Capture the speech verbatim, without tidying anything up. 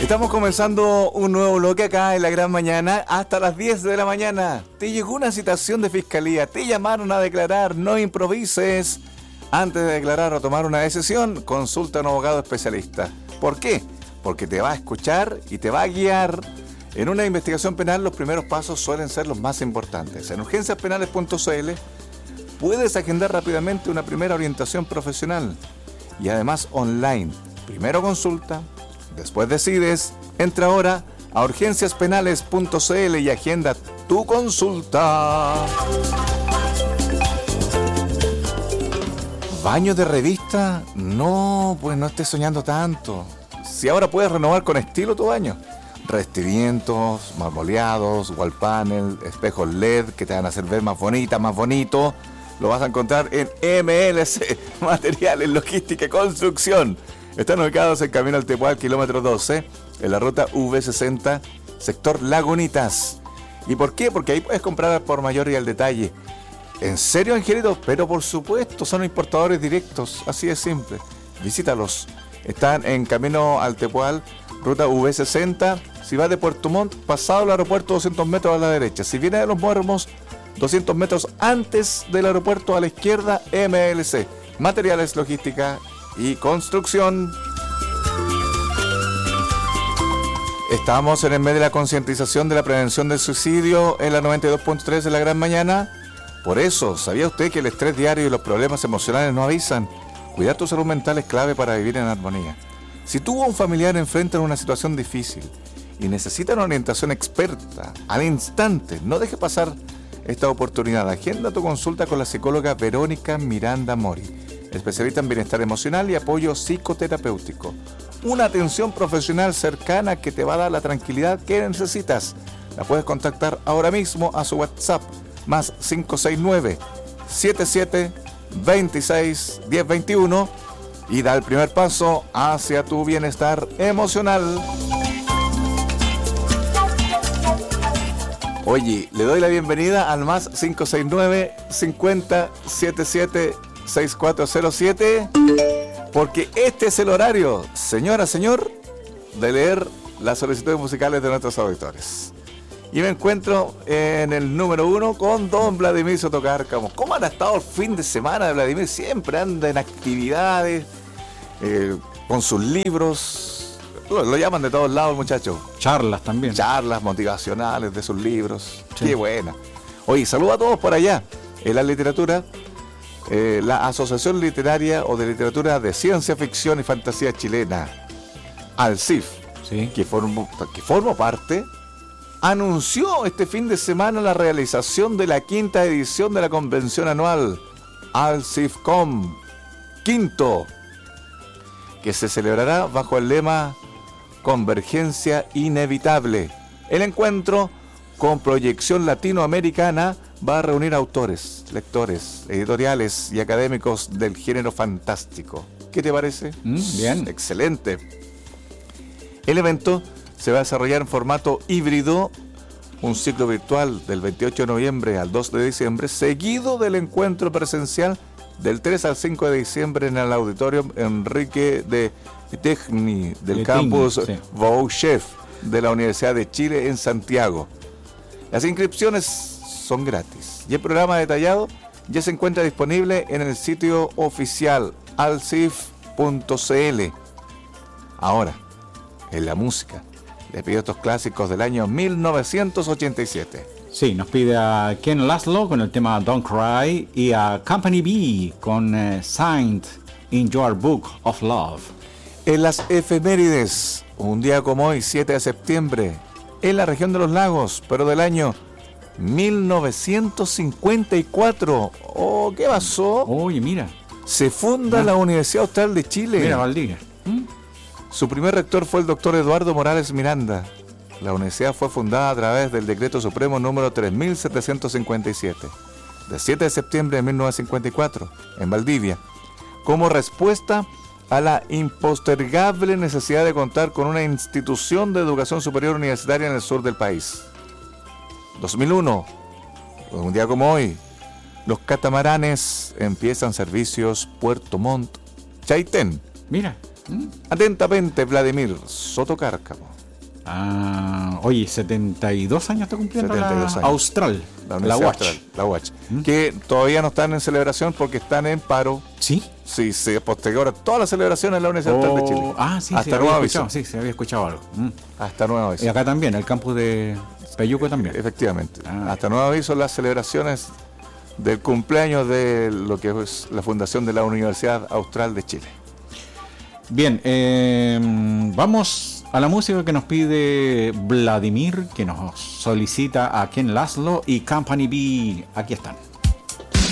Estamos comenzando un nuevo bloque acá en la Gran Mañana hasta las diez de la mañana. Te llegó una citación de fiscalía, te llamaron a declarar, no improvises. Antes de declarar o tomar una decisión, consulta a un abogado especialista. ¿Por qué? Porque te va a escuchar y te va a guiar. En una investigación penal los primeros pasos suelen ser los más importantes. En urgencias penales punto c l puedes agendar rápidamente una primera orientación profesional y además online. Primero consulta, después decides. Entra ahora a urgencias penales punto c l y agenda tu consulta. ¿Baño de revista? No, pues no estés soñando tanto. Si ahora puedes renovar con estilo tu baño. Revestimientos, marmoleados, wall panel, espejos L E D que te van a hacer ver más bonita, más bonito. Lo vas a encontrar en M L C, Materiales, Logística y Construcción. Están ubicados en Camino al Tepual, kilómetro doce, en la ruta V sesenta, sector Lagunitas. ¿Y por qué? Porque ahí puedes comprar por mayor y al detalle. ¿En serio, Angelito? Pero por supuesto, son importadores directos, así de simple. Visítalos. Están en Camino al Tepual, ruta V sesenta. Si vas de Puerto Montt, pasado el aeropuerto, doscientos metros a la derecha. Si vienes de Los Muermos, doscientos metros antes del aeropuerto a la izquierda, M L C, Materiales, Logística y Construcción. Estamos en el medio de la concientización de la prevención del suicidio en la noventa y dos punto tres de la Gran Mañana. Por eso, ¿sabía usted que el estrés diario y los problemas emocionales no avisan? Cuidar tu salud mental es clave para vivir en armonía. Si tú o un familiar enfrentan una situación difícil y necesitan una orientación experta al instante, no deje pasar esta oportunidad. Agenda tu consulta con la psicóloga Verónica Miranda Mori, especialista en bienestar emocional y apoyo psicoterapéutico. Una atención profesional cercana que te va a dar la tranquilidad que necesitas. La puedes contactar ahora mismo a su WhatsApp, más cinco seis nueve, siete siete, veintiséis, diez veintiuno, y da el primer paso hacia tu bienestar emocional. Oye, le doy la bienvenida al más cinco seis nueve, cincuenta, setenta y siete, sesenta y cuatro cero siete, porque este es el horario, señora, señor, de leer las solicitudes musicales de nuestros auditores. Y me encuentro en el número uno con don Vladimir Sotocárcamo. ¿Cómo han estado el fin de semana de Vladimir? Siempre anda en actividades, eh, con sus libros. Lo, lo llaman de todos lados, muchachos. Charlas también. Charlas motivacionales de sus libros. Sí. Qué buena. Oye, saludo a todos por allá. En la literatura, eh, la Asociación Literaria o de Literatura de Ciencia Ficción y Fantasía Chilena, A L C I F, sí, que formo, que formo parte, anunció este fin de semana la realización de la quinta edición de la convención anual A L C I F Com Quinto, que se celebrará bajo el lema Convergencia Inevitable. El encuentro, con proyección latinoamericana, va a reunir autores, lectores, editoriales y académicos del género fantástico. ¿Qué te parece? Mm, bien. Excelente. El evento se va a desarrollar en formato híbrido, un ciclo virtual del veintiocho de noviembre al dos de diciembre, seguido del encuentro presencial del tres al cinco de diciembre en el auditorio Enrique de Tegni del de campus Tegni, sí. Bouchef de la Universidad de Chile en Santiago. Las inscripciones son gratis y el programa detallado ya se encuentra disponible en el sitio oficial alcif punto c l. Ahora, en la música, le pido estos clásicos del año mil novecientos ochenta y siete. Sí, nos pide a Ken Laszlo con el tema Don't Cry y a Company B con uh, Signed in Your Book of Love. En las efemérides, un día como hoy, siete de septiembre, en la región de los lagos, pero del año mil novecientos cincuenta y cuatro. Oh, ¿qué pasó? Oye, mira. Se funda ¿Ah? la Universidad Austral de Chile. Mira, Valdivia. ¿Mm? Su primer rector fue el doctor Eduardo Morales Miranda. La universidad fue fundada a través del Decreto Supremo número tres mil setecientos cincuenta y siete, del siete de septiembre de mil novecientos cincuenta y cuatro, en Valdivia, como respuesta a la impostergable necesidad de contar con una institución de educación superior universitaria en el sur del país. dos mil uno, un día como hoy, los catamaranes empiezan servicios Puerto Montt, Chaitén. Mira. ¿Mm? Atentamente, Vladimir Soto Cárcamo. Ah, oye, setenta y dos años está cumpliendo setenta y dos la años. Austral, La la Universidad Watch. Austral, la Watch. ¿Mm? Que todavía no están en celebración porque están en paro. ¿Sí? Sí, se postergó ahora todas las celebraciones en la Universidad Austral de Chile. Ah, sí, Hasta sí, había nuevo escuchado, aviso. sí, se había escuchado algo. Mm. Hasta nuevo aviso. Y acá también, el campus de Peyuco también. Efectivamente. Ah. Hasta nuevo aviso las celebraciones del cumpleaños de lo que es la fundación de la Universidad Austral de Chile. Bien, eh, vamos a la música que nos pide Vladimir, que nos solicita a Ken Laszlo y Company B. Aquí están.